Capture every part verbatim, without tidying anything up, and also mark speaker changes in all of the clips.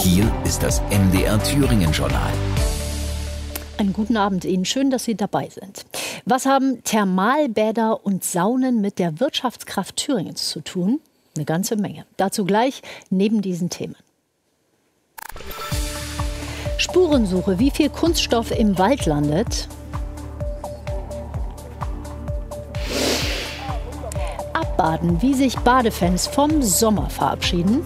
Speaker 1: Hier ist das M D R Thüringen-Journal.
Speaker 2: Einen guten Abend Ihnen. Schön, dass Sie dabei sind. Was haben Thermalbäder und Saunen mit der Wirtschaftskraft Thüringens zu tun? Eine ganze Menge. Dazu gleich neben diesen Themen. Spurensuche, wie viel Kunststoff im Wald landet. Abbaden, wie sich Badefans vom Sommer verabschieden.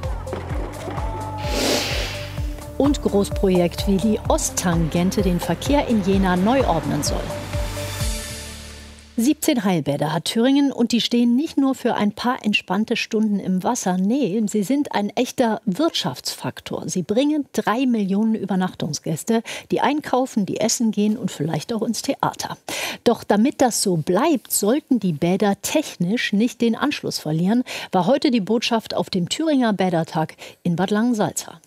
Speaker 2: Und Großprojekt, wie die Osttangente den Verkehr in Jena neu ordnen soll. siebzehn Heilbäder hat Thüringen und die stehen nicht nur für ein paar entspannte Stunden im Wasser. Nee, sie sind ein echter Wirtschaftsfaktor. Sie bringen drei Millionen Übernachtungsgäste, die einkaufen, die essen gehen und vielleicht auch ins Theater. Doch damit das so bleibt, sollten die Bäder technisch nicht den Anschluss verlieren, war heute die Botschaft auf dem Thüringer Bädertag in Bad Langensalza.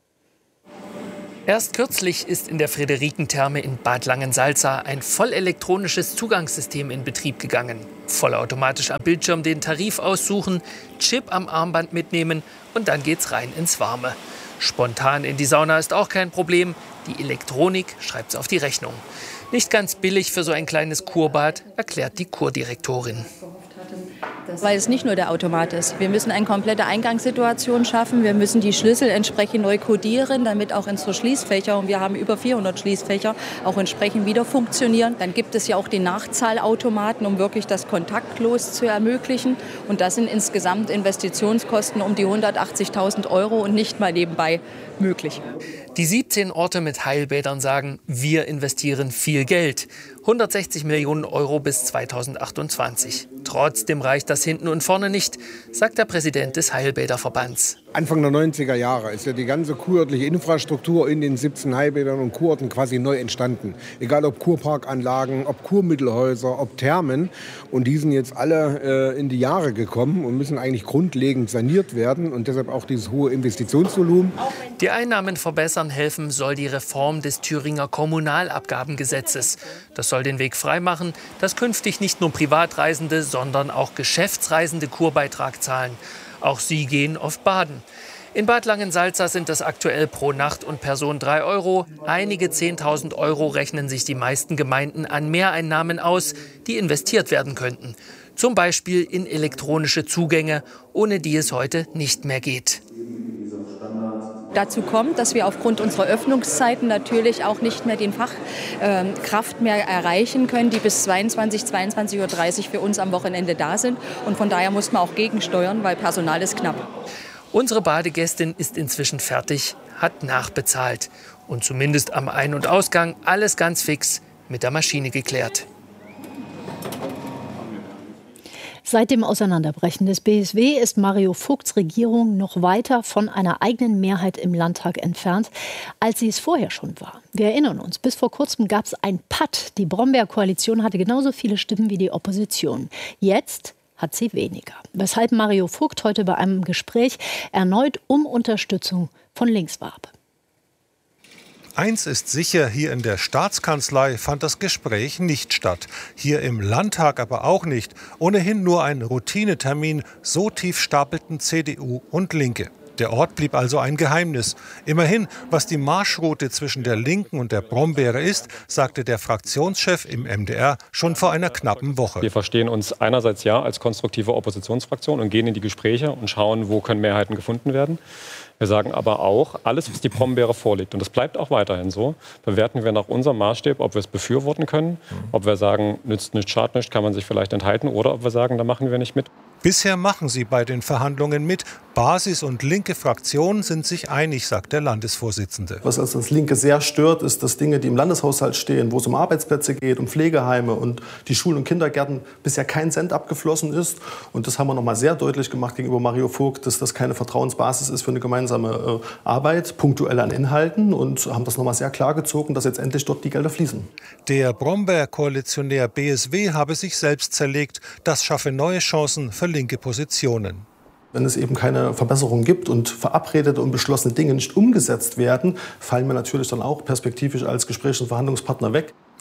Speaker 3: Erst kürzlich ist in der Friederikentherme in Bad Langensalza ein vollelektronisches Zugangssystem in Betrieb gegangen. Vollautomatisch am Bildschirm den Tarif aussuchen, Chip am Armband mitnehmen und dann geht's rein ins Warme. Spontan in die Sauna ist auch kein Problem. Die Elektronik schreibt's auf die Rechnung. Nicht ganz billig für so ein kleines Kurbad, erklärt die Kurdirektorin.
Speaker 4: Weil es nicht nur der Automat ist. Wir müssen eine komplette Eingangssituation schaffen. Wir müssen die Schlüssel entsprechend neu kodieren, damit auch unsere Schließfächer, und wir haben über vierhundert Schließfächer, auch entsprechend wieder funktionieren. Dann gibt es ja auch die Nachzahlautomaten, um wirklich das kontaktlos zu ermöglichen. Und das sind insgesamt Investitionskosten um die hundertachtzigtausend Euro und nicht mal nebenbei möglich.
Speaker 3: Die siebzehn Orte mit Heilbädern sagen, wir investieren viel Geld. hundertsechzig Millionen Euro bis zweitausendachtundzwanzig. Trotzdem reicht das hinten und vorne nicht, sagt der Präsident des Heilbäderverbands.
Speaker 5: Anfang der neunziger Jahre ist ja die ganze kurörtliche Infrastruktur in den siebzehn Heilbädern und Kurorten quasi neu entstanden. Egal ob Kurparkanlagen, ob Kurmittelhäuser, ob Thermen. Und die sind jetzt alle äh, in die Jahre gekommen und müssen eigentlich grundlegend saniert werden. Und deshalb auch dieses hohe Investitionsvolumen.
Speaker 3: Die Einnahmen verbessern helfen soll die Reform des Thüringer Kommunalabgabengesetzes. Das soll den Weg freimachen, dass künftig nicht nur Privatreisende, sondern auch Geschäftsreisende Kurbeitrag zahlen. Auch sie gehen oft baden. In Bad Langensalza sind das aktuell pro Nacht und Person drei Euro. Einige zehntausend Euro rechnen sich die meisten Gemeinden an Mehreinnahmen aus, die investiert werden könnten. Zum Beispiel in elektronische Zugänge, ohne die es heute nicht mehr geht.
Speaker 4: Dazu kommt, dass wir aufgrund unserer Öffnungszeiten natürlich auch nicht mehr den Fachkraft äh, mehr erreichen können, die bis zweiundzwanzig, zweiundzwanzig Uhr dreißig für uns am Wochenende da sind. Und von daher muss man auch gegensteuern, weil Personal ist knapp.
Speaker 3: Unsere Badegästin ist inzwischen fertig, hat nachbezahlt. Und zumindest am Ein- und Ausgang alles ganz fix mit der Maschine geklärt.
Speaker 2: Seit dem Auseinanderbrechen des B S W ist Mario Vogts Regierung noch weiter von einer eigenen Mehrheit im Landtag entfernt, als sie es vorher schon war. Wir erinnern uns, bis vor kurzem gab es ein Patt. Die Brombeer-Koalition hatte genauso viele Stimmen wie die Opposition. Jetzt hat sie weniger. Weshalb Mario Vogt heute bei einem Gespräch erneut um Unterstützung von links warb.
Speaker 6: Eins ist sicher, hier in der Staatskanzlei fand das Gespräch nicht statt. Hier im Landtag aber auch nicht. Ohnehin nur ein Routinetermin, so tief stapelten C D U und Linke. Der Ort blieb also ein Geheimnis. Immerhin, was die Marschroute zwischen der Linken und der Brombeere ist, sagte der Fraktionschef im M D R schon vor einer knappen Woche.
Speaker 7: Wir verstehen uns einerseits ja als konstruktive Oppositionsfraktion und gehen in die Gespräche und schauen, wo können Mehrheiten gefunden werden. Wir sagen aber auch, alles, was die Brombeere vorliegt, und das bleibt auch weiterhin so, bewerten wir nach unserem Maßstab, ob wir es befürworten können, ob wir sagen, nützt nichts, schadet nichts, kann man sich vielleicht enthalten, oder ob wir sagen, da machen wir nicht mit.
Speaker 6: Bisher machen sie bei den Verhandlungen mit. Basis und linke Fraktionen sind sich einig, sagt der Landesvorsitzende.
Speaker 8: Was als das Linke sehr stört, ist, dass Dinge, die im Landeshaushalt stehen, wo es um Arbeitsplätze geht, um Pflegeheime und die Schulen und Kindergärten, bisher kein Cent abgeflossen ist. Und das haben wir noch mal sehr deutlich gemacht gegenüber Mario Vogt, dass das keine Vertrauensbasis ist für eine gemeinsame äh, Arbeit, punktuell an Inhalten, und haben das noch mal sehr klar gezogen, dass jetzt endlich dort die Gelder fließen.
Speaker 6: Der Brombeer-Koalitionär B S W habe sich selbst zerlegt. Das schaffe neue Chancen für linke Positionen.
Speaker 8: Wenn es eben keine Verbesserung gibt und verabredete und beschlossene Dinge nicht umgesetzt werden, fallen wir natürlich dann auch perspektivisch als Gesprächs- und Verhandlungspartner weg.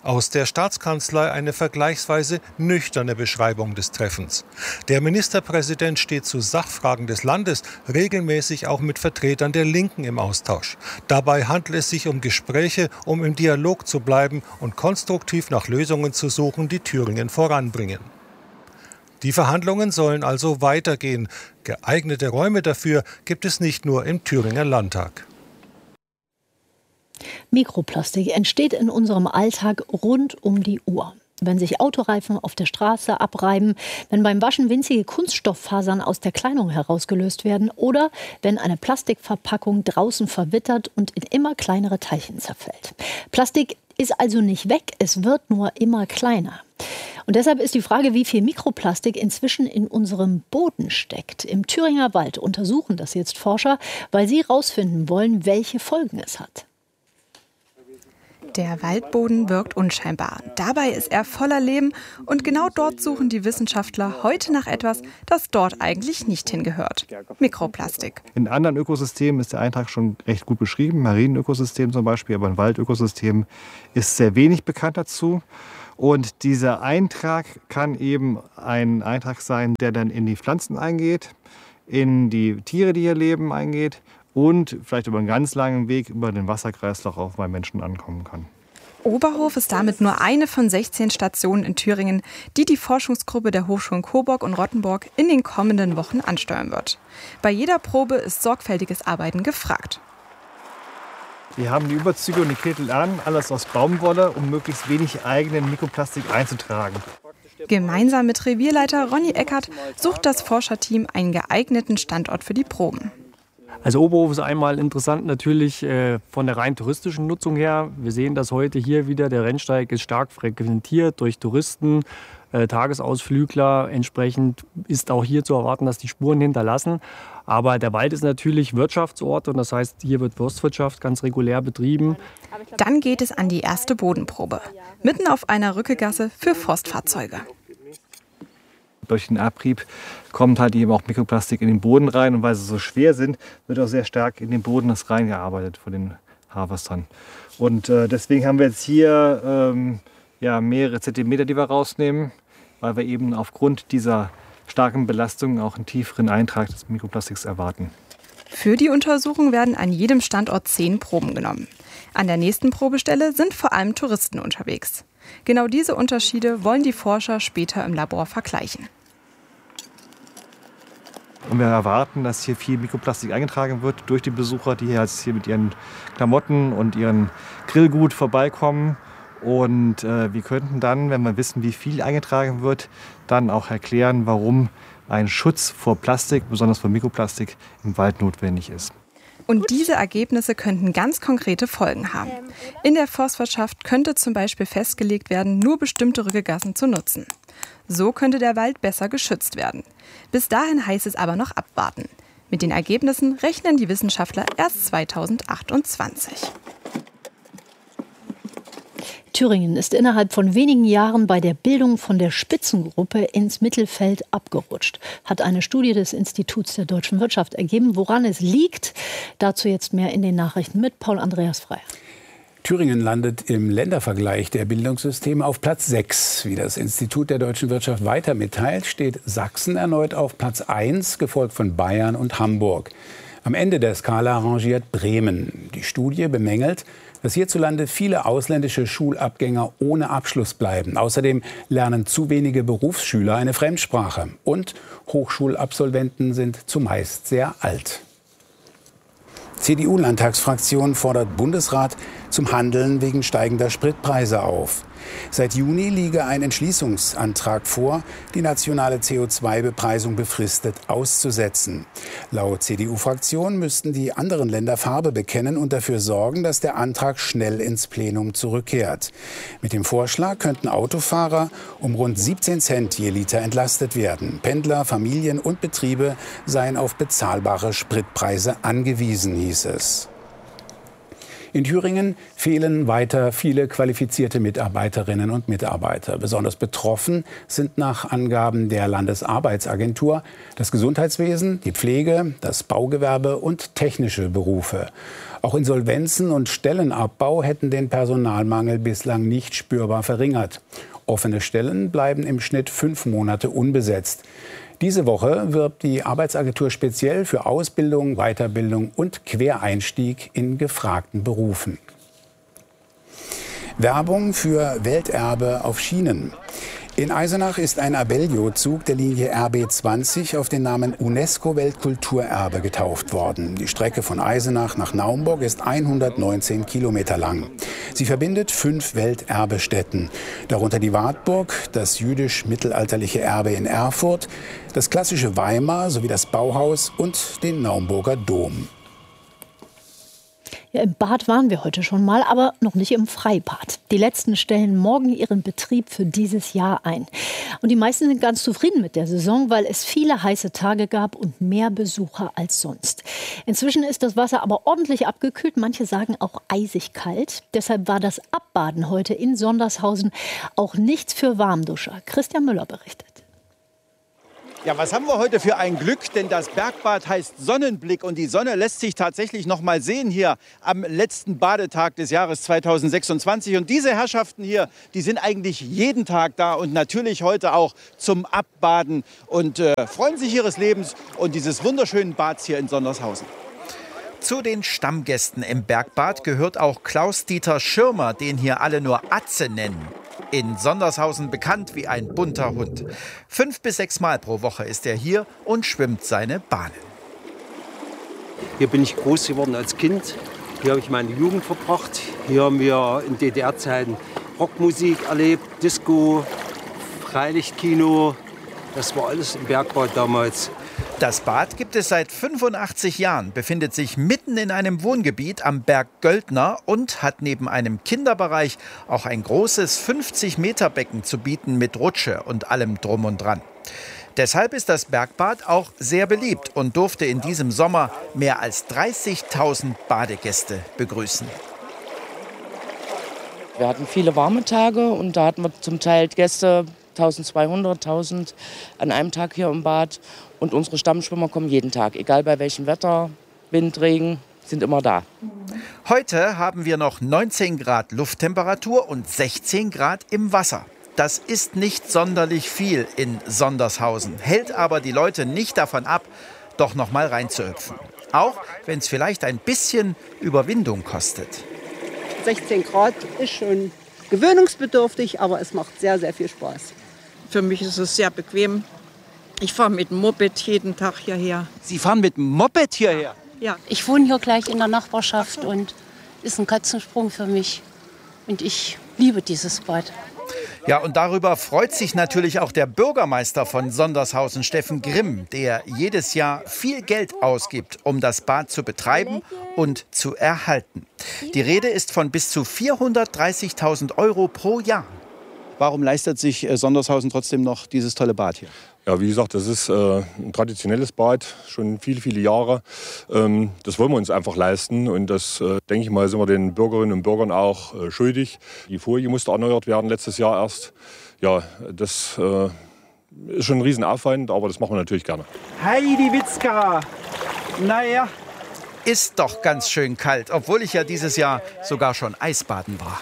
Speaker 6: Aus der Staatskanzlei eine vergleichsweise nüchterne Beschreibung des Treffens. Der Ministerpräsident steht zu Sachfragen des Landes regelmäßig auch mit Vertretern der Linken im Austausch. Dabei handelt es sich um Gespräche, um im Dialog zu bleiben und konstruktiv nach Lösungen zu suchen, die Thüringen voranbringen. Die Verhandlungen sollen also weitergehen. Geeignete Räume dafür gibt es nicht nur im Thüringer Landtag.
Speaker 2: Mikroplastik entsteht in unserem Alltag rund um die Uhr. Wenn sich Autoreifen auf der Straße abreiben, wenn beim Waschen winzige Kunststofffasern aus der Kleidung herausgelöst werden oder wenn eine Plastikverpackung draußen verwittert und in immer kleinere Teilchen zerfällt. Plastik ist also nicht weg, es wird nur immer kleiner. Und deshalb ist die Frage, wie viel Mikroplastik inzwischen in unserem Boden steckt. Im Thüringer Wald untersuchen das jetzt Forscher, weil sie herausfinden wollen, welche Folgen es hat.
Speaker 9: Der Waldboden wirkt unscheinbar. Dabei ist er voller Leben und genau dort suchen die Wissenschaftler heute nach etwas, das dort eigentlich nicht hingehört. Mikroplastik.
Speaker 10: In anderen Ökosystemen ist der Eintrag schon recht gut beschrieben, Marienökosystem zum Beispiel, aber in Waldökosystemen ist sehr wenig bekannt dazu. Und dieser Eintrag kann eben ein Eintrag sein, der dann in die Pflanzen eingeht, in die Tiere, die hier leben, eingeht und vielleicht über einen ganz langen Weg über den Wasserkreislauf auch bei Menschen ankommen kann.
Speaker 9: Oberhof ist damit nur eine von sechzehn Stationen in Thüringen, die die Forschungsgruppe der Hochschulen Coburg und Rottenburg in den kommenden Wochen ansteuern wird. Bei jeder Probe ist sorgfältiges Arbeiten gefragt.
Speaker 10: Wir haben die Überzüge und die Kittel an, alles aus Baumwolle, um möglichst wenig eigenen Mikroplastik einzutragen.
Speaker 9: Gemeinsam mit Revierleiter Ronny Eckert sucht das Forscherteam einen geeigneten Standort für die Proben.
Speaker 11: Also Oberhof ist einmal interessant natürlich äh, von der rein touristischen Nutzung her. Wir sehen, dass heute hier wieder der Rennsteig ist stark frequentiert durch Touristen, äh, Tagesausflügler. Entsprechend ist auch hier zu erwarten, dass die Spuren hinterlassen. Aber der Wald ist natürlich Wirtschaftsort und das heißt, hier wird Forstwirtschaft ganz regulär betrieben.
Speaker 9: Dann geht es an die erste Bodenprobe, mitten auf einer Rückegasse für Forstfahrzeuge.
Speaker 10: Durch den Abrieb kommt halt eben auch Mikroplastik in den Boden rein und weil sie so schwer sind, wird auch sehr stark in den Boden das reingearbeitet von den Harvestern. Und äh, deswegen haben wir jetzt hier ähm, ja, mehrere Zentimeter, die wir rausnehmen, weil wir eben aufgrund dieser starken Belastung auch einen tieferen Eintrag des Mikroplastiks erwarten.
Speaker 9: Für die Untersuchung werden an jedem Standort zehn Proben genommen. An der nächsten Probestelle sind vor allem Touristen unterwegs. Genau diese Unterschiede wollen die Forscher später im Labor vergleichen.
Speaker 10: Und wir erwarten, dass hier viel Mikroplastik eingetragen wird durch die Besucher, die jetzt hier mit ihren Klamotten und ihrem Grillgut vorbeikommen. Und äh, wir könnten dann, wenn wir wissen, wie viel eingetragen wird, dann auch erklären, warum ein Schutz vor Plastik, besonders vor Mikroplastik, im Wald notwendig ist.
Speaker 9: Und diese Ergebnisse könnten ganz konkrete Folgen haben. In der Forstwirtschaft könnte zum Beispiel festgelegt werden, nur bestimmte Rückegassen zu nutzen. So könnte der Wald besser geschützt werden. Bis dahin heißt es aber noch abwarten. Mit den Ergebnissen rechnen die Wissenschaftler erst zweitausendachtundzwanzig.
Speaker 2: Thüringen ist innerhalb von wenigen Jahren bei der Bildung von der Spitzengruppe ins Mittelfeld abgerutscht, hat eine Studie des Instituts der deutschen Wirtschaft ergeben. Woran es liegt, dazu jetzt mehr in den Nachrichten mit Paul Andreas Frey.
Speaker 12: Thüringen landet im Ländervergleich der Bildungssysteme auf Platz sechs. Wie das Institut der deutschen Wirtschaft weiter mitteilt, steht Sachsen erneut auf Platz eins, gefolgt von Bayern und Hamburg. Am Ende der Skala rangiert Bremen. Die Studie bemängelt, dass hierzulande viele ausländische Schulabgänger ohne Abschluss bleiben. Außerdem lernen zu wenige Berufsschüler eine Fremdsprache. Und Hochschulabsolventen sind zumeist sehr alt. C D U-Landtagsfraktion fordert Bundesrat zum Handeln wegen steigender Spritpreise auf. Seit Juni liege ein Entschließungsantrag vor, die nationale C O zwei Bepreisung befristet auszusetzen. Laut C D U-Fraktion müssten die anderen Länder Farbe bekennen und dafür sorgen, dass der Antrag schnell ins Plenum zurückkehrt. Mit dem Vorschlag könnten Autofahrer um rund siebzehn Cent je Liter entlastet werden. Pendler, Familien und Betriebe seien auf bezahlbare Spritpreise angewiesen, hieß es. In Thüringen fehlen weiter viele qualifizierte Mitarbeiterinnen und Mitarbeiter. Besonders betroffen sind nach Angaben der Landesarbeitsagentur das Gesundheitswesen, die Pflege, das Baugewerbe und technische Berufe. Auch Insolvenzen und Stellenabbau hätten den Personalmangel bislang nicht spürbar verringert. Offene Stellen bleiben im Schnitt fünf Monate unbesetzt. Diese Woche wirbt die Arbeitsagentur speziell für Ausbildung, Weiterbildung und Quereinstieg in gefragten Berufen. Werbung für Welterbe auf Schienen. In Eisenach ist ein Abellio-Zug der Linie R B zwanzig auf den Namen UNESCO-Weltkulturerbe getauft worden. Die Strecke von Eisenach nach Naumburg ist hundertneunzehn Kilometer lang. Sie verbindet fünf Welterbestätten, darunter die Wartburg, das jüdisch-mittelalterliche Erbe in Erfurt, das klassische Weimar sowie das Bauhaus und den Naumburger Dom.
Speaker 2: Ja, im Bad waren wir heute schon mal, aber noch nicht im Freibad. Die letzten stellen morgen ihren Betrieb für dieses Jahr ein. Und die meisten sind ganz zufrieden mit der Saison, weil es viele heiße Tage gab und mehr Besucher als sonst. Inzwischen ist das Wasser aber ordentlich abgekühlt, manche sagen auch eisig kalt. Deshalb war das Abbaden heute in Sondershausen auch nichts für Warmduscher. Christian Müller berichtet.
Speaker 13: Ja, was haben wir heute für ein Glück, denn das Bergbad heißt Sonnenblick und die Sonne lässt sich tatsächlich noch mal sehen hier am letzten Badetag des Jahres zweitausendsechsundzwanzig. Und diese Herrschaften hier, die sind eigentlich jeden Tag da und natürlich heute auch zum Abbaden und äh, freuen sich ihres Lebens und dieses wunderschönen Bads hier in Sondershausen.
Speaker 14: Zu den Stammgästen im Bergbad gehört auch Klaus-Dieter Schirmer, den hier alle nur Atze nennen. In Sondershausen bekannt wie ein bunter Hund. Fünf bis sechs Mal pro Woche ist er hier und schwimmt seine Bahnen.
Speaker 15: Hier bin ich groß geworden als Kind. Hier habe ich meine Jugend verbracht. Hier haben wir in D D R-Zeiten Rockmusik erlebt, Disco, Freilichtkino. Das war alles im Bergbad damals.
Speaker 14: Das Bad gibt es seit fünfundachtzig Jahren, befindet sich mitten in einem Wohngebiet am Berg Göldner und hat neben einem Kinderbereich auch ein großes fünfzig Meter Becken zu bieten mit Rutsche und allem drum und dran. Deshalb ist das Bergbad auch sehr beliebt und durfte in diesem Sommer mehr als dreißigtausend Badegäste begrüßen.
Speaker 16: Wir hatten viele warme Tage und da hatten wir zum Teil Gäste eintausendzweihundert, tausend an einem Tag hier im Bad. Und unsere Stammschwimmer kommen jeden Tag, egal bei welchem Wetter, Wind, Regen, sind immer da.
Speaker 14: Heute haben wir noch neunzehn Grad Lufttemperatur und sechzehn Grad im Wasser. Das ist nicht sonderlich viel in Sondershausen, hält aber die Leute nicht davon ab, doch noch mal reinzuhüpfen. Auch wenn es vielleicht ein bisschen Überwindung kostet.
Speaker 17: sechzehn Grad ist schon gewöhnungsbedürftig, aber es macht sehr, sehr viel Spaß.
Speaker 18: Für mich ist es sehr bequem. Ich fahre mit dem Moped jeden Tag hierher.
Speaker 13: Sie fahren mit dem Moped hierher?
Speaker 18: Ja.
Speaker 19: Ich wohne hier gleich in der Nachbarschaft und ist ein Katzensprung für mich. Und ich liebe dieses Bad.
Speaker 14: Ja, und darüber freut sich natürlich auch der Bürgermeister von Sondershausen, Steffen Grimm, der jedes Jahr viel Geld ausgibt, um das Bad zu betreiben und zu erhalten. Die Rede ist von bis zu vierhundertdreißigtausend Euro pro Jahr.
Speaker 13: Warum leistet sich Sondershausen trotzdem noch dieses tolle Bad hier?
Speaker 20: Ja, wie gesagt, das ist äh, ein traditionelles Bad, schon viele, viele Jahre. Ähm, das wollen wir uns einfach leisten und das, äh, denke ich mal, sind wir den Bürgerinnen und Bürgern auch äh, schuldig. Die Folie musste erneuert werden, letztes Jahr erst. Ja, das äh, ist schon ein Riesenaufwand, aber das machen wir natürlich gerne.
Speaker 13: Heidi Witzka! Naja.
Speaker 14: Ist doch ganz schön kalt, obwohl ich ja dieses Jahr sogar schon Eisbaden war.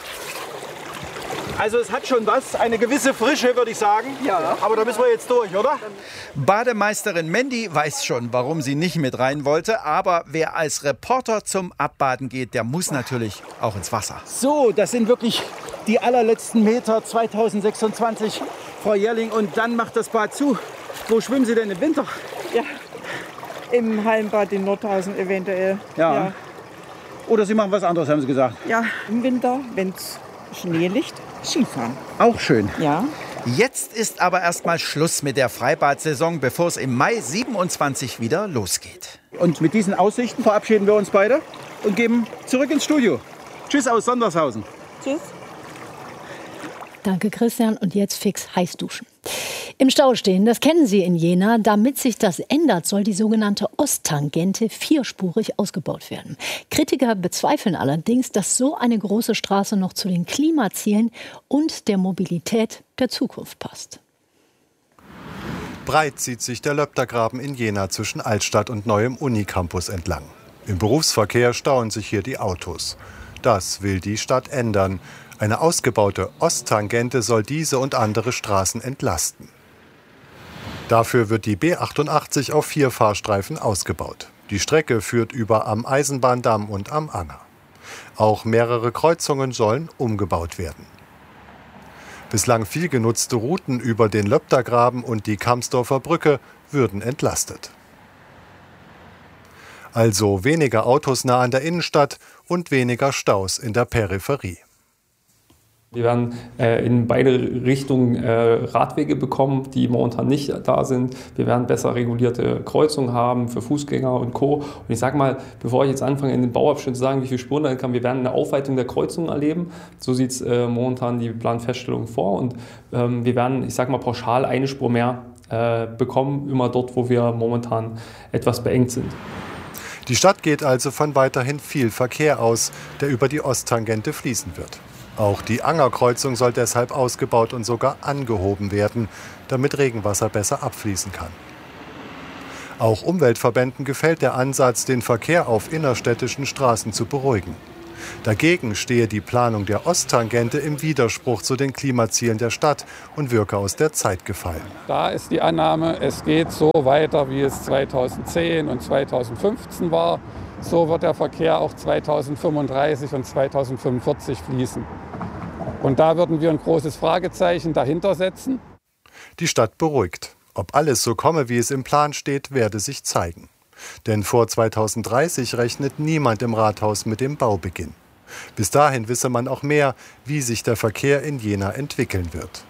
Speaker 13: Also es hat schon was, eine gewisse Frische, würde ich sagen. Ja. Aber da müssen wir jetzt durch, oder?
Speaker 14: Bademeisterin Mandy weiß schon, warum sie nicht mit rein wollte. Aber wer als Reporter zum Abbaden geht, der muss natürlich auch ins Wasser.
Speaker 13: So, das sind wirklich die allerletzten Meter zweitausendsechsundzwanzig, Frau Jährling. Und dann macht das Bad zu. Wo schwimmen Sie denn im Winter?
Speaker 18: Ja, im Hallenbad in Nordhausen eventuell.
Speaker 13: Ja.
Speaker 18: ja.
Speaker 13: Oder Sie machen was anderes, haben Sie gesagt?
Speaker 18: Ja, im Winter, wenn es Schnee liegt, Skifahren.
Speaker 13: Auch schön.
Speaker 18: Ja.
Speaker 14: Jetzt ist aber erstmal Schluss mit der Freibad-Saison, bevor es im Mai siebenundzwanzig wieder losgeht.
Speaker 13: Und mit diesen Aussichten verabschieden wir uns beide und gehen zurück ins Studio. Tschüss aus Sondershausen.
Speaker 18: Tschüss.
Speaker 2: Danke, Christian. Und jetzt fix heiß duschen. Im Stau stehen, das kennen Sie in Jena. Damit sich das ändert, soll die sogenannte Osttangente vierspurig ausgebaut werden. Kritiker bezweifeln allerdings, dass so eine große Straße noch zu den Klimazielen und der Mobilität der Zukunft passt.
Speaker 21: Breit zieht sich der Löptergraben in Jena zwischen Altstadt und neuem Unicampus entlang. Im Berufsverkehr stauen sich hier die Autos. Das will die Stadt ändern. Eine ausgebaute Osttangente soll diese und andere Straßen entlasten. Dafür wird die B achtundachtzig auf vier Fahrstreifen ausgebaut. Die Strecke führt über am Eisenbahndamm und am Anger. Auch mehrere Kreuzungen sollen umgebaut werden. Bislang viel genutzte Routen über den Löptergraben und die Kamsdorfer Brücke würden entlastet. Also weniger Autos nah an der Innenstadt und weniger Staus in der Peripherie.
Speaker 7: Wir werden äh, in beide Richtungen äh, Radwege bekommen, die momentan nicht da sind. Wir werden besser regulierte Kreuzungen haben für Fußgänger und Co. Und ich sage mal, bevor ich jetzt anfange, in den Bauabschnitt zu sagen, wie viele Spuren da kann, wir werden eine Aufweitung der Kreuzungen erleben. So sieht es äh, momentan die Planfeststellung vor. Und ähm, wir werden, ich sage mal, pauschal eine Spur mehr äh, bekommen, immer dort, wo wir momentan etwas beengt sind.
Speaker 21: Die Stadt geht also von weiterhin viel Verkehr aus, der über die Osttangente fließen wird. Auch die Angerkreuzung soll deshalb ausgebaut und sogar angehoben werden, damit Regenwasser besser abfließen kann. Auch Umweltverbänden gefällt der Ansatz, den Verkehr auf innerstädtischen Straßen zu beruhigen. Dagegen stehe die Planung der Osttangente im Widerspruch zu den Klimazielen der Stadt und wirke aus der Zeit gefallen.
Speaker 22: Da ist die Annahme, es geht so weiter, wie es zweitausendzehn und zweitausendfünfzehn war. So wird der Verkehr auch zweitausendfünfunddreißig und zweitausendfünfundvierzig fließen. Und da würden wir ein großes Fragezeichen dahinter setzen.
Speaker 21: Die Stadt beruhigt. Ob alles so komme, wie es im Plan steht, werde sich zeigen. Denn vor zweitausenddreißig rechnet niemand im Rathaus mit dem Baubeginn. Bis dahin wisse man auch mehr, wie sich der Verkehr in Jena entwickeln wird.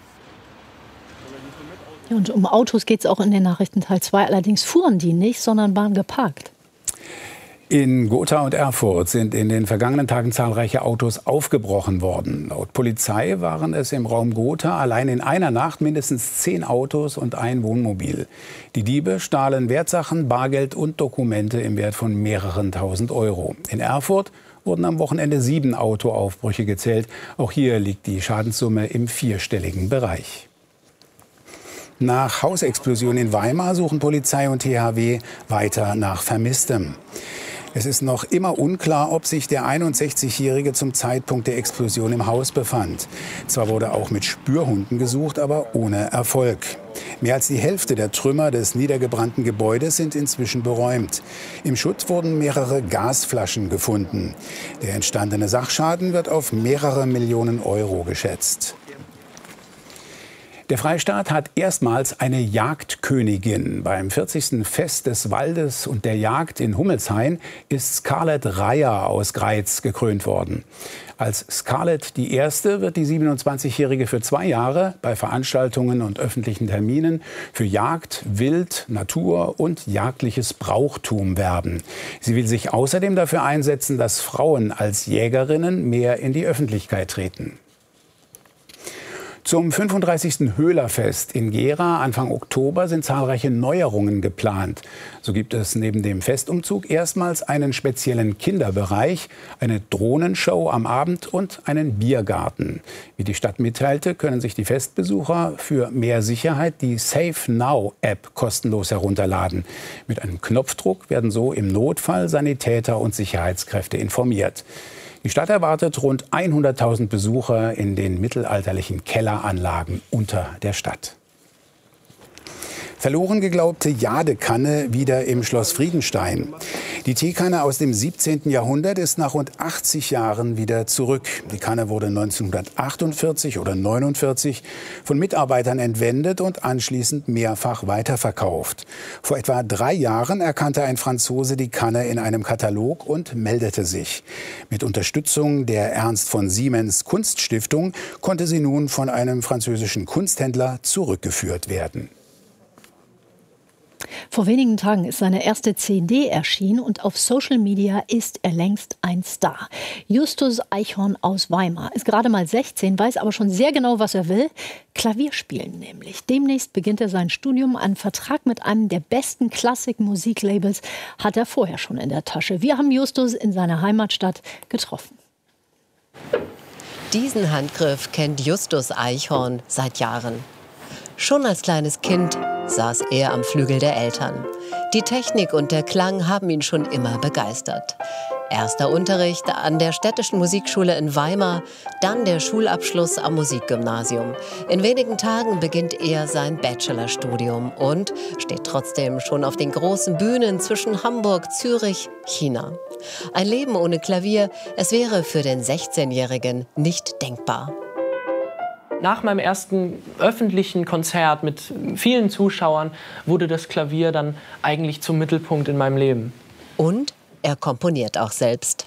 Speaker 2: Und um Autos geht es auch in den Nachrichten Teil zwei. Allerdings fuhren die nicht, sondern waren geparkt.
Speaker 12: In Gotha und Erfurt sind in den vergangenen Tagen zahlreiche Autos aufgebrochen worden. Laut Polizei waren es im Raum Gotha allein in einer Nacht mindestens zehn Autos und ein Wohnmobil. Die Diebe stahlen Wertsachen, Bargeld und Dokumente im Wert von mehreren tausend Euro. In Erfurt wurden am Wochenende sieben Autoaufbrüche gezählt. Auch hier liegt die Schadenssumme im vierstelligen Bereich. Nach Hausexplosion in Weimar suchen Polizei und T H W weiter nach Vermisstem. Es ist noch immer unklar, ob sich der einundsechzigjährige zum Zeitpunkt der Explosion im Haus befand. Zwar wurde auch mit Spürhunden gesucht, aber ohne Erfolg. Mehr als die Hälfte der Trümmer des niedergebrannten Gebäudes sind inzwischen beräumt. Im Schutt wurden mehrere Gasflaschen gefunden. Der entstandene Sachschaden wird auf mehrere Millionen Euro geschätzt. Der Freistaat hat erstmals eine Jagdkönigin. Beim vierzigsten Fest des Waldes und der Jagd in Hummelshain ist Scarlett Reyer aus Greiz gekrönt worden. Als Scarlett die Erste wird die siebenundzwanzigjährige für zwei Jahre bei Veranstaltungen und öffentlichen Terminen für Jagd, Wild, Natur und jagdliches Brauchtum werben. Sie will sich außerdem dafür einsetzen, dass Frauen als Jägerinnen mehr in die Öffentlichkeit treten. Zum fünfunddreißigsten Höhlerfest in Gera Anfang Oktober sind zahlreiche Neuerungen geplant. So gibt es neben dem Festumzug erstmals einen speziellen Kinderbereich, eine Drohnenshow am Abend und einen Biergarten. Wie die Stadt mitteilte, können sich die Festbesucher für mehr Sicherheit die Safe Now App kostenlos herunterladen. Mit einem Knopfdruck werden so im Notfall Sanitäter und Sicherheitskräfte informiert. Die Stadt erwartet rund hunderttausend Besucher in den mittelalterlichen Kelleranlagen unter der Stadt. Verloren geglaubte Jadekanne wieder im Schloss Friedenstein. Die Teekanne aus dem siebzehnten Jahrhundert ist nach rund achtzig Jahren wieder zurück. Die Kanne wurde neunzehnhundertachtundvierzig oder neunundvierzig von Mitarbeitern entwendet und anschließend mehrfach weiterverkauft. Vor etwa drei Jahren erkannte ein Franzose die Kanne in einem Katalog und meldete sich. Mit Unterstützung der Ernst von Siemens Kunststiftung konnte sie nun von einem französischen Kunsthändler zurückgeführt werden.
Speaker 2: Vor wenigen Tagen ist seine erste C D erschienen und auf Social Media ist er längst ein Star. Justus Eichhorn aus Weimar ist gerade mal sechzehn, weiß aber schon sehr genau, was er will. Klavier spielen nämlich. Demnächst beginnt er sein Studium. Einen Vertrag mit einem der besten Klassik-Musiklabels hat er vorher schon in der Tasche. Wir haben Justus in seiner Heimatstadt getroffen.
Speaker 1: Diesen Handgriff kennt Justus Eichhorn seit Jahren. Schon als kleines Kind saß er am Flügel der Eltern. Die Technik und der Klang haben ihn schon immer begeistert. Erster Unterricht an der Städtischen Musikschule in Weimar, dann der Schulabschluss am Musikgymnasium. In wenigen Tagen beginnt er sein Bachelorstudium und steht trotzdem schon auf den großen Bühnen zwischen Hamburg, Zürich, China. Ein Leben ohne Klavier, es wäre für den sechzehnjährigen nicht denkbar.
Speaker 5: Nach meinem ersten öffentlichen Konzert mit vielen Zuschauern wurde das Klavier dann eigentlich zum Mittelpunkt in meinem Leben.
Speaker 1: Und er komponiert auch selbst.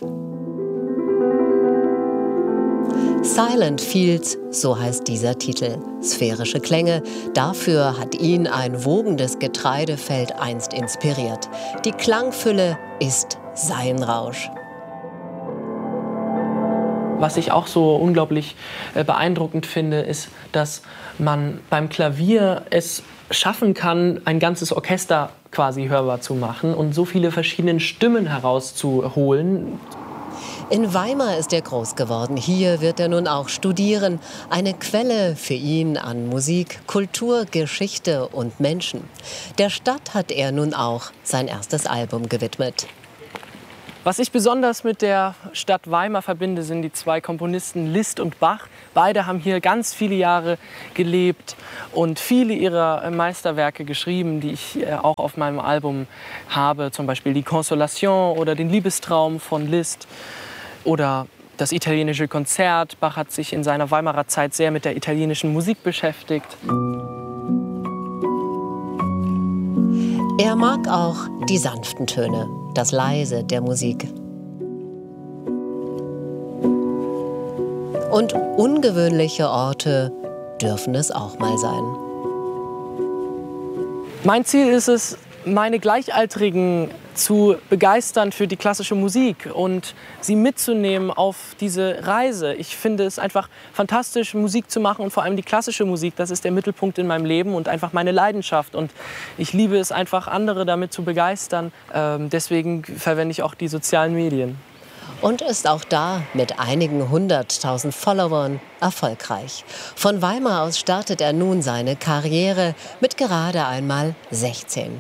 Speaker 1: Silent Fields, so heißt dieser Titel. Sphärische Klänge, dafür hat ihn ein wogendes Getreidefeld einst inspiriert. Die Klangfülle ist sein Rausch.
Speaker 5: Was ich auch so unglaublich beeindruckend finde, ist, dass man beim Klavier es schaffen kann, ein ganzes Orchester quasi hörbar zu machen und so viele verschiedene Stimmen herauszuholen.
Speaker 1: In Weimar ist er groß geworden. Hier wird er nun auch studieren. Eine Quelle für ihn an Musik, Kultur, Geschichte und Menschen. Der Stadt hat er nun auch sein erstes Album gewidmet.
Speaker 5: Was ich besonders mit der Stadt Weimar verbinde, sind die zwei Komponisten Liszt und Bach. Beide haben hier ganz viele Jahre gelebt und viele ihrer Meisterwerke geschrieben, die ich auch auf meinem Album habe. Zum Beispiel die Consolation oder den Liebestraum von Liszt oder das italienische Konzert. Bach hat sich in seiner Weimarer Zeit sehr mit der italienischen Musik beschäftigt.
Speaker 1: Er mag auch die sanften Töne, das Leise der Musik. Und ungewöhnliche Orte dürfen es auch mal sein.
Speaker 5: Mein Ziel ist es, meine Gleichaltrigen zu begeistern für die klassische Musik und sie mitzunehmen auf diese Reise. Ich finde es einfach fantastisch, Musik zu machen und vor allem die klassische Musik. Das ist der Mittelpunkt in meinem Leben und einfach meine Leidenschaft. Und ich liebe es einfach, andere damit zu begeistern. Ähm, deswegen verwende ich auch die sozialen Medien.
Speaker 1: Und ist auch da mit einigen hunderttausend Followern erfolgreich. Von Weimar aus startet er nun seine Karriere mit gerade einmal sechzehn.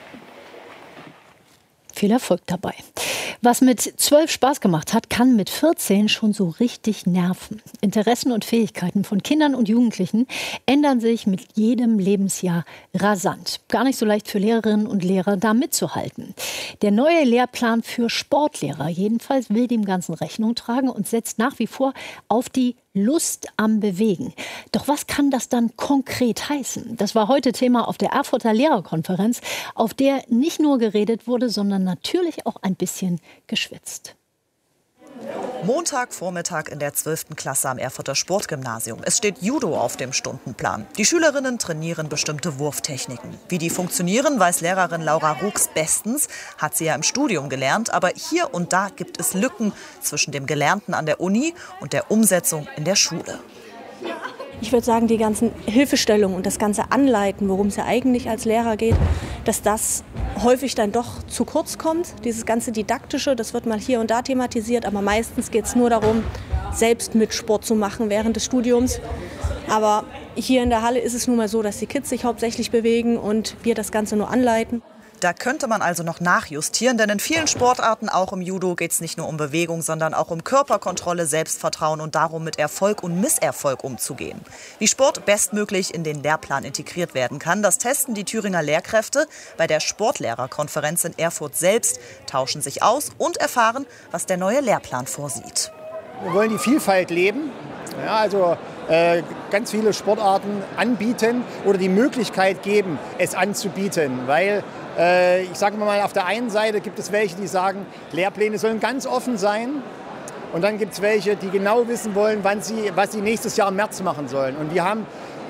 Speaker 2: Viel Erfolg dabei. Was mit zwölf Spaß gemacht hat, kann mit vierzehn schon so richtig nerven. Interessen und Fähigkeiten von Kindern und Jugendlichen ändern sich mit jedem Lebensjahr rasant. Gar nicht so leicht für Lehrerinnen und Lehrer, da mitzuhalten. Der neue Lehrplan für Sportlehrer jedenfalls will dem Ganzen Rechnung tragen und setzt nach wie vor auf die Lust am Bewegen. Doch was kann das dann konkret heißen? Das war heute Thema auf der Erfurter Lehrerkonferenz, auf der nicht nur geredet wurde, sondern natürlich auch ein bisschen geschwitzt.
Speaker 23: Montagvormittag in der zwölften Klasse am Erfurter Sportgymnasium. Es steht Judo auf dem Stundenplan. Die Schülerinnen trainieren bestimmte Wurftechniken. Wie die funktionieren, weiß Lehrerin Laura Ruchs bestens. Hat sie ja im Studium gelernt. Aber hier und da gibt es Lücken zwischen dem Gelernten an der Uni und der Umsetzung in der Schule.
Speaker 24: Ich würde sagen, die ganzen Hilfestellungen und das ganze Anleiten, worum es ja eigentlich als Lehrer geht, dass das häufig dann doch zu kurz kommt. Dieses ganze Didaktische, das wird mal hier und da thematisiert, aber meistens geht es nur darum, selbst mit Sport zu machen während des Studiums. Aber hier in der Halle ist es nun mal so, dass die Kids sich hauptsächlich bewegen und wir das Ganze nur anleiten.
Speaker 23: Da könnte man also noch nachjustieren, denn in vielen Sportarten, auch im Judo, geht es nicht nur um Bewegung, sondern auch um Körperkontrolle, Selbstvertrauen und darum, mit Erfolg und Misserfolg umzugehen. Wie Sport bestmöglich in den Lehrplan integriert werden kann, das testen die Thüringer Lehrkräfte bei der Sportlehrerkonferenz in Erfurt selbst, tauschen sich aus und erfahren, was der neue Lehrplan vorsieht.
Speaker 25: Wir wollen die Vielfalt leben, ja, also äh, ganz viele Sportarten anbieten oder die Möglichkeit geben, es anzubieten, weil äh, ich sage mal, auf der einen Seite gibt es welche, die sagen, Lehrpläne sollen ganz offen sein und dann gibt es welche, die genau wissen wollen, wann sie, was sie nächstes Jahr im März machen sollen. Und wir haben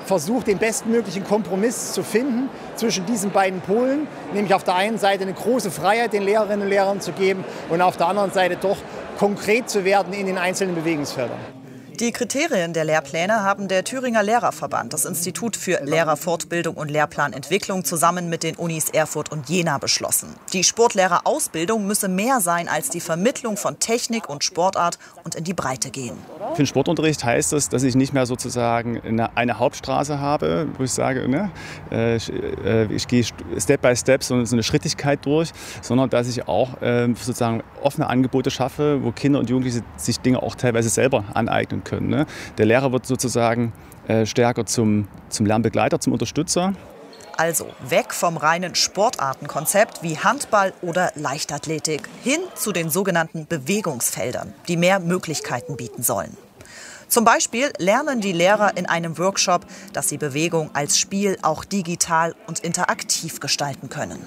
Speaker 25: versucht, den bestmöglichen Kompromiss zu finden zwischen diesen beiden Polen, nämlich auf der einen Seite eine große Freiheit den Lehrerinnen und Lehrern zu geben und auf der anderen Seite doch konkret zu werden in den einzelnen Bewegungsfeldern.
Speaker 23: Die Kriterien der Lehrpläne haben der Thüringer Lehrerverband, das Institut für Lehrerfortbildung und Lehrplanentwicklung, zusammen mit den Unis Erfurt und Jena beschlossen. Die Sportlehrerausbildung müsse mehr sein als die Vermittlung von Technik und Sportart und in die Breite gehen.
Speaker 3: Für den Sportunterricht heißt das, dass ich nicht mehr sozusagen eine, eine Hauptstraße habe, wo ich sage, ne, ich, ich gehe Step by Step so eine Schrittigkeit durch, sondern dass ich auch sozusagen offene Angebote schaffe, wo Kinder und Jugendliche sich Dinge auch teilweise selber aneignen können. Können, ne? Der Lehrer wird sozusagen äh, stärker zum, zum Lernbegleiter, zum Unterstützer.
Speaker 23: Also weg vom reinen Sportartenkonzept wie Handball oder Leichtathletik hin zu den sogenannten Bewegungsfeldern, die mehr Möglichkeiten bieten sollen. Zum Beispiel lernen die Lehrer in einem Workshop, dass sie Bewegung als Spiel auch digital und interaktiv gestalten können.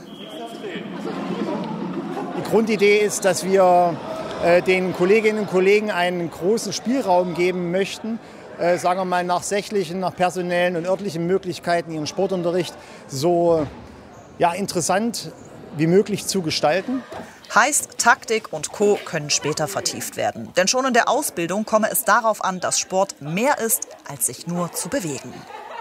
Speaker 25: Die Grundidee ist, dass wir den Kolleginnen und Kollegen einen großen Spielraum geben möchten, äh, sagen wir mal nach sächlichen, nach personellen und örtlichen Möglichkeiten ihren Sportunterricht so ja, interessant wie möglich zu gestalten.
Speaker 23: Heißt, Taktik und Co. können später vertieft werden. Denn schon in der Ausbildung komme es darauf an, dass Sport mehr ist, als sich nur zu bewegen.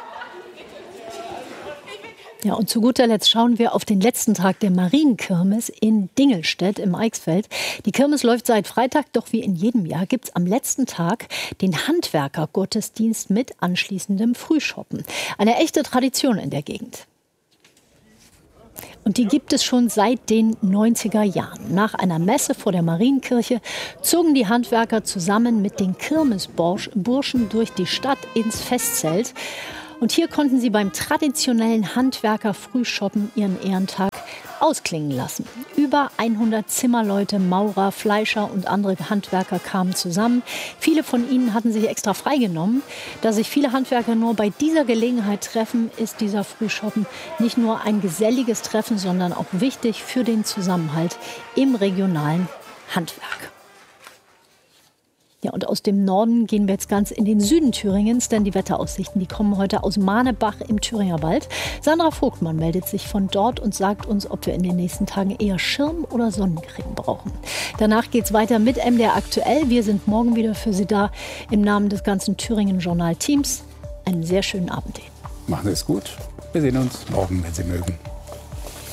Speaker 2: Ja, und zu guter Letzt schauen wir auf den letzten Tag der Marienkirmes in Dingelstedt im Eichsfeld. Die Kirmes läuft seit Freitag, doch wie in jedem Jahr gibt es am letzten Tag den Handwerkergottesdienst mit anschließendem Frühschoppen. Eine echte Tradition in der Gegend. Und die gibt es schon seit den neunziger Jahren. Nach einer Messe vor der Marienkirche zogen die Handwerker zusammen mit den Kirmesburschen durch die Stadt ins Festzelt. Und hier konnten sie beim traditionellen Handwerker-Frühschoppen ihren Ehrentag ausklingen lassen. Über hundert Zimmerleute, Maurer, Fleischer und andere Handwerker kamen zusammen. Viele von ihnen hatten sich extra freigenommen. Da sich viele Handwerker nur bei dieser Gelegenheit treffen, ist dieser Frühschoppen nicht nur ein geselliges Treffen, sondern auch wichtig für den Zusammenhalt im regionalen Handwerk. Ja, und aus dem Norden gehen wir jetzt ganz in den Süden Thüringens, denn die Wetteraussichten, die kommen heute aus Manebach im Thüringer Wald. Sandra Vogtmann meldet sich von dort und sagt uns, ob wir in den nächsten Tagen eher Schirm- oder Sonnencreme brauchen. Danach geht es weiter mit M D R aktuell. Wir sind morgen wieder für Sie da im Namen des ganzen Thüringen-Journal-Teams. Einen sehr schönen Abend Ihnen.
Speaker 12: Machen Sie es gut. Wir sehen uns morgen, wenn Sie mögen.